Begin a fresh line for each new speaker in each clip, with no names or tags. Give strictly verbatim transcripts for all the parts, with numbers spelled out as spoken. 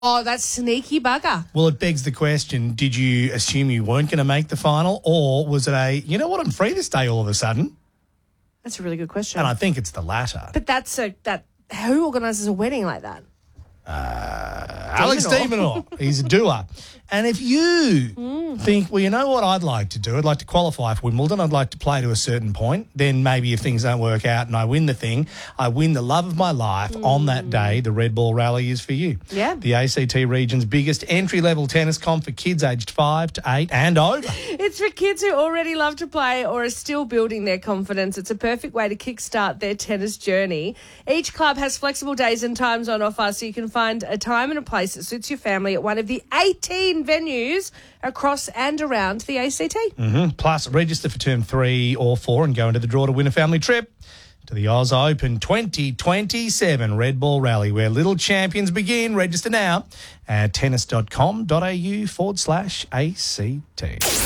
Oh, that's sneaky bugger.
Well, it begs the question, did you assume you weren't going to make the final, or was it a, you know what, I'm free this day all of a sudden?
That's a really good question.
And I think it's the latter.
But that's a, that, who organises a wedding like that?
Uh, Alex de Minaur. He's a doer. And if you mm. think, well, you know what I'd like to do? I'd like to qualify for Wimbledon. I'd like to play to a certain point. Then maybe if things don't work out and I win the thing, I win the love of my life mm. on that day. The Red Ball Rally is for you.
Yeah.
The A C T region's biggest entry-level tennis comp for kids aged five to eight and over.
It's for kids who already love to play or are still building their confidence. It's a perfect way to kickstart their tennis journey. Each club has flexible days and times on offer, so you can find a time and a place that suits your family at one of the eighteen venues across and around the A C T.
Mm-hmm. Plus, register for term three or four and go into the draw to win a family trip to the Oz Open twenty twenty-seven Red Ball Rally, where little champions begin. Register now at tennis.com.au forward slash ACT.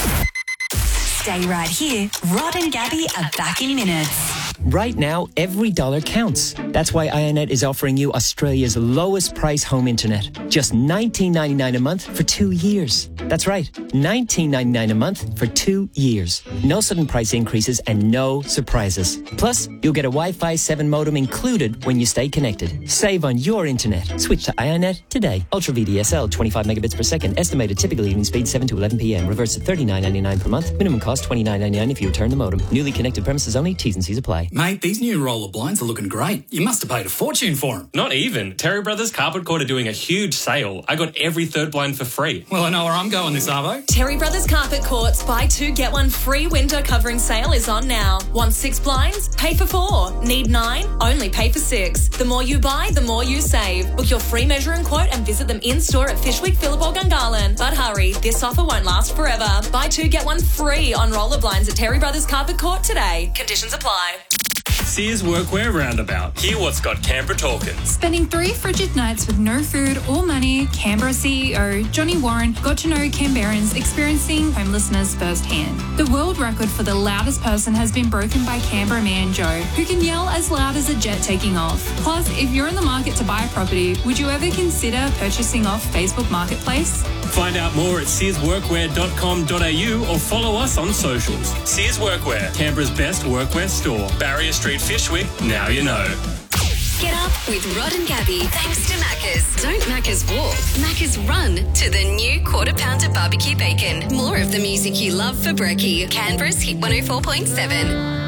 Stay right here. Rod and Gabby are back in minutes.
Right now, every dollar counts. That's why Ionet is offering you Australia's lowest price home internet. Just nineteen ninety-nine a month for two years. That's right, nineteen ninety-nine a month for two years. No sudden price increases and no surprises. Plus, you'll get a Wi-Fi seven modem included when you stay connected. Save on your internet. Switch to Ionet today. Ultra V D S L, twenty-five megabits per second. Estimated typical evening speed seven to eleven p.m. Reverse to thirty-nine ninety-nine per month. Minimum cost twenty-nine ninety-nine if you return the modem. Newly connected premises only. T's and C's apply.
Mate, these new roller blinds are looking great. You must have paid a fortune for them.
Not even. Terry Brothers Carpet Court are doing a huge sale. I got every third blind for free.
Well, I know where I'm going this Arvo.
Terry Brothers Carpet Court's buy two, get one free window covering sale is on now. Want six blinds? Pay for four. Need nine? Only pay for six. The more you buy, the more you save. Book your free measure and quote and visit them in-store at Fishwick, Phillip or Gungahlin. But hurry, this offer won't last forever. Buy two, get one free on roller blinds at Terry Brothers Carpet Court today. Conditions apply.
Sears Workwear Roundabout. Hear what's got Canberra talking.
Spending three frigid nights with no food or money, Canberra C E O Johnny Warren got to know Canberrans experiencing homelessness firsthand. The world record for the loudest person has been broken by Canberra man Joe, who can yell as loud as a jet taking off. Plus, if you're in the market to buy a property, would you ever consider purchasing off Facebook Marketplace?
Find out more at sears workwear dot com dot a u or follow us on socials. Sears Workwear, Canberra's best workwear store. Barrier Street, Fishwick, now you know.
Get up with Rod and Gabby thanks to Macca's. Don't Macca's walk, Macca's run to the new quarter pounder barbecue bacon. More of the music you love for brekkie. Canberra's Hit one oh four point seven.